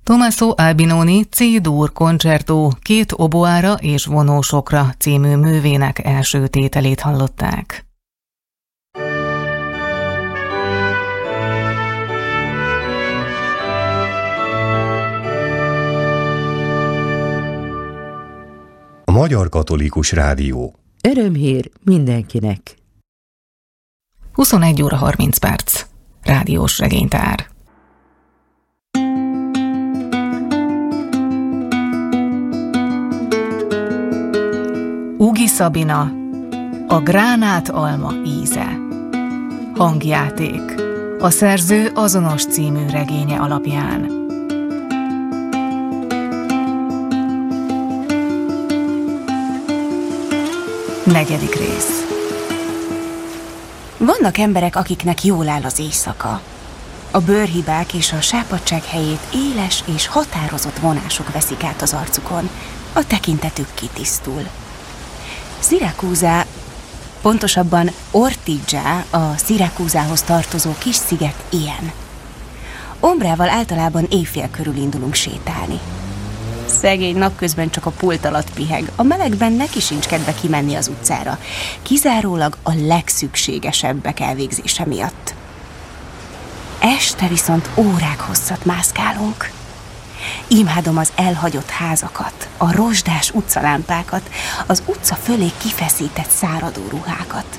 Tommaso Albinoni C-dur koncertó 2 oboára és vonósokra című művének első tételét hallották. A Magyar Katolikus Rádió. Örömhír mindenkinek. 21 óra 30 perc. Rádiós regénytár. Ugi Szabina, a gránátalma íze. Hangjáték, a szerző azonos című regénye alapján. Negyedik rész. Vannak emberek, akiknek jól áll az éjszaka. A bőrhibák és a sápadság helyét éles és határozott vonások veszik át az arcukon. A tekintetük kitisztul. Siracusa, pontosabban Ortigia, a Siracusához tartozó kis sziget ilyen. Ombrával általában éjfél körül indulunk sétálni. Szegény napközben csak a pult alatt piheg, a melegben neki sincs kedve kimenni az utcára, kizárólag a legszükségesebbek elvégzése miatt. Este viszont órák hosszat mászkálunk. Imádom az elhagyott házakat, a rozsdás utcalámpákat, az utca fölé kifeszített száradó ruhákat.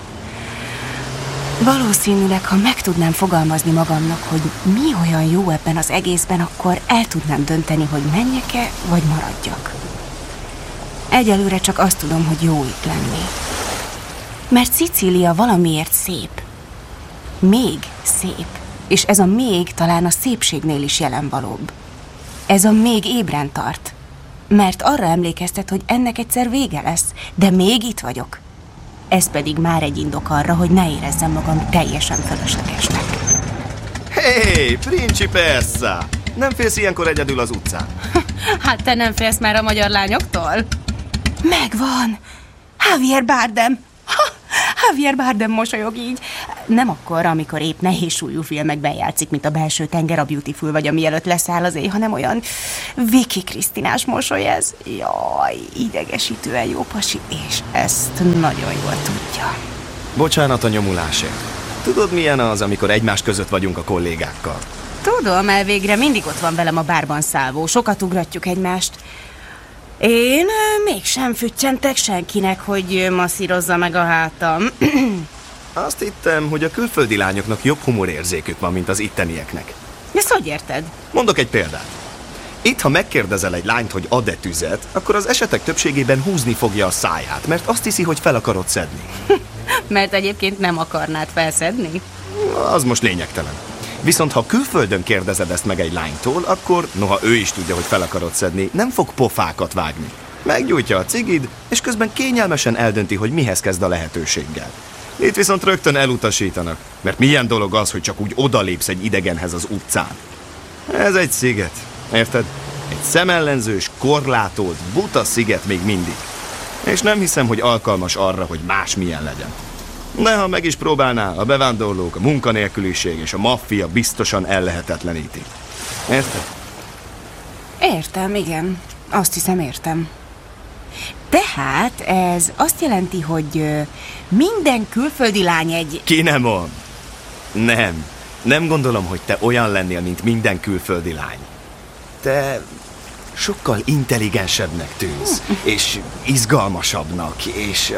Valószínűleg, ha meg tudnám fogalmazni magamnak, hogy mi olyan jó ebben az egészben, akkor el tudnám dönteni, hogy menjek-e, vagy maradjak. Egyelőre csak azt tudom, hogy jó itt lenni. Mert Szicília valamiért szép. Még szép. És ez a még talán a szépségnél is jelenvalóbb. Ez a még ébren tart. Mert arra emlékeztet, hogy ennek egyszer vége lesz, de még itt vagyok. Ez pedig már egy indok arra, hogy ne érezzem magam teljesen fölöslegesnek. Hé, principessa! Nem félsz ilyenkor egyedül az utcán? Hát te nem félsz már a magyar lányoktól? Megvan! Javier Bardem! Javier Bardem mosolyog így. Nem akkor, amikor épp nehézsúlyú filmekben játszik, mint a Belső tenger, a Beautiful vagy a Mielőtt leszáll az éj, hanem olyan Vicky Krisztinás mosoly ez. Jaj, idegesítően jó pasi, és ezt nagyon jól tudja. Bocsánat a nyomulásért. Tudod, milyen az, amikor egymás között vagyunk a kollégákkal? Tudom, elvégre mindig ott van velem a bárban Szálvó, sokat ugratjuk egymást. Én mégsem füttyentek senkinek, hogy masszírozza meg a hátam. Azt hittem, hogy a külföldi lányoknak jobb humorérzékük van, mint az ittenieknek. Ezt hogy érted? Mondok egy példát. Itt, ha megkérdezel egy lányt, hogy ad-e tüzet, akkor az esetek többségében húzni fogja a száját, mert azt hiszi, hogy fel akarod szedni. Mert egyébként nem akarnád felszedni? Az most lényegtelen. Viszont ha külföldön kérdezed ezt meg egy lánytól, akkor, noha ő is tudja, hogy fel akarod szedni, nem fog pofákat vágni. Meggyújtja a cigid, és közben kényelmesen eldönti, hogy mihez kezd a lehetőséggel. Itt viszont rögtön elutasítanak, mert milyen dolog az, hogy csak úgy odalépsz egy idegenhez az utcán. Ez egy sziget, érted? Egy szemellenzős, korlátolt, buta sziget még mindig. És nem hiszem, hogy alkalmas arra, hogy másmilyen legyen. De ha meg is próbálná, a bevándorlók, a munkanélküliség és a maffia biztosan ellehetetleníti. Érted? Értem, igen. Azt hiszem, értem. Tehát ez azt jelenti, hogy minden külföldi lány egy... Ki nem mond? Nem gondolom, hogy te olyan lennél, mint minden külföldi lány. Te sokkal intelligensebbnek tűnsz, és izgalmasabbnak, és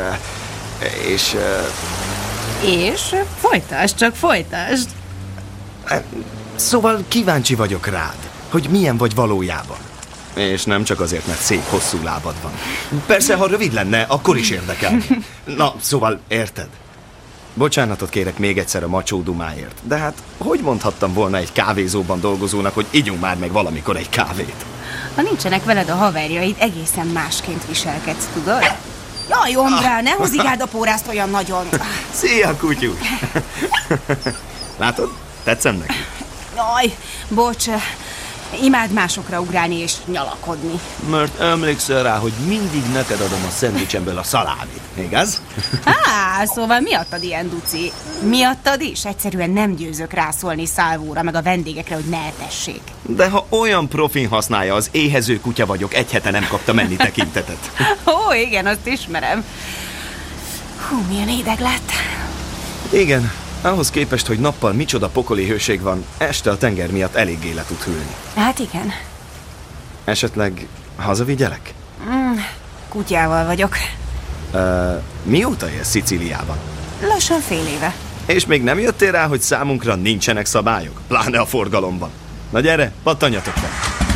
folytasd, csak folytasd. Szóval kíváncsi vagyok rád, hogy milyen vagy valójában. És nem csak azért, mert szép hosszú lábad van. Persze, ha rövid lenne, akkor is érdekel. Na, szóval érted? Bocsánatot kérek még egyszer a macsó dumáért, de hát hogy mondhattam volna egy kávézóban dolgozónak, hogy igyunk már meg valamikor egy kávét? Ha nincsenek veled a haverjaid, egészen másként viselkedsz, tudod? Jaj, Ombrá, ne hozz igádapórázt olyan nagyon. Szia, kutyú! Látod? Tetszem neki? Jaj, bocs, Imád másokra ugrálni és nyalakodni. Mert emlékszel rá, hogy mindig neked adom a szendvicsemből a szalámit, igaz? Szóval miattad ilyen duci? Miattad is? Egyszerűen nem győzök rászólni Szálvóra meg a vendégekre, hogy ne etessék. De ha olyan profin használja, az éhező kutya vagyok, egy hete nem kapta menni tekintetet. Ó, igen, azt ismerem. Hú, milyen édeg lett. Igen, ahhoz képest, hogy nappal micsoda pokoli hőség van, este a tenger miatt eléggé le tud hűlni. Hát igen. Esetleg hazavigyelek? Kutyával vagyok. Mióta élsz Szicíliában? Lassan fél éve. És még nem jöttél rá, hogy számunkra nincsenek szabályok? Pláne a forgalomban. Na gyere, pattanjatok fel!